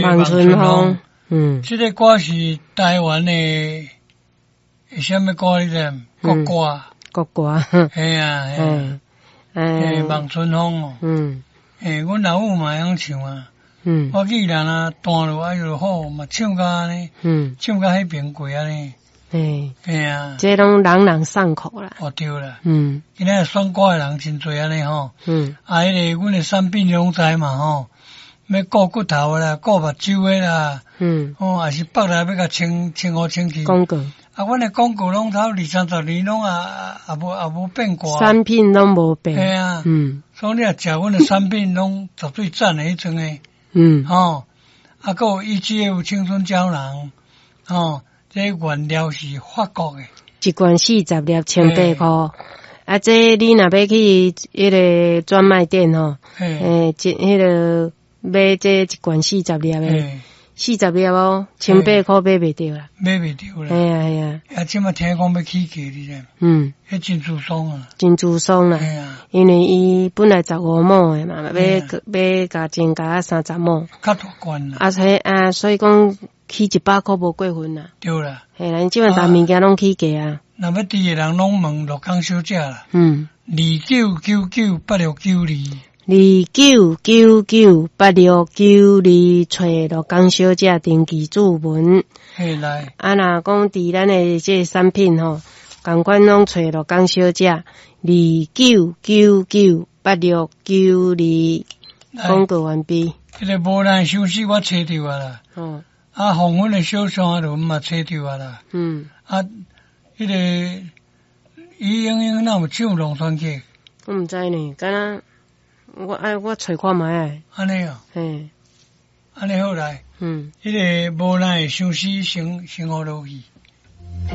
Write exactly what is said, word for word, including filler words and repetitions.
望春风，嗯， 这个歌是台湾的，什么歌你知？国歌， 国歌， 系啊， 嗯， 诶，望春风哦， 嗯， 诶，阮老母嘛会唱啊， 嗯， 我记人啊，弹落哎哟好，嘛唱甲安尼， 嗯， 唱甲迄边过安尼， 诶， 嘿啊， 这拢朗朗上口啦， 哦对啦， 嗯， 今仔选歌的人真多安尼吼， 嗯， 啊，迄个阮的产品拢知嘛吼，要顾骨头啦，顾目睭的啦， 嗯， 哦，也是北来要甲清清好清气。 广告， 啊，阮的广告拢头二三十年拢啊也无也无变过。 产品拢无变。 系啊， 嗯， 所以你若食阮的产品拢绝对赞的迄种诶， 嗯， 吼，啊，还有 E G F 青春胶囊，吼，这原料是法国诶， 一罐四十粒千八块。啊，这你若要去迄个专卖店吼，诶，一迄个买这一罐四十粒诶，四十粒哦，千八块买袂着啦， 买袂着啦。 系啊系啊。 啊，即马听讲要起价，你知？ 嗯， 迄真注爽啊， 真注爽啦。 系啊， 因为伊本来十五亩诶嘛，要要加增加三十亩， 较大罐啦。 啊，所以啊，所以讲起一百块无过分啦。 对啦， 系啦，即摆大物件拢起价啊。 若要滴诶人拢问陆港小姐啦。 嗯。 二九九九八六九二， 二九九九八六九二，找陆江小姐登记注文。 嘿来， 啊，若讲伫咱诶这产品吼，共款拢找陆江小姐二九九九八六九二，广告完毕。 迄个无咱休息我找着啊啦。 哦。 啊，红阮诶小山轮嘛找着啊啦。 嗯。 啊，迄个。伊英英那有唱农村曲？ 我毋知呢，敢若我爱我找看觅诶。 安尼哦。 嘿。 安尼好来。 嗯。 迄个无咱会伤死生生活落去。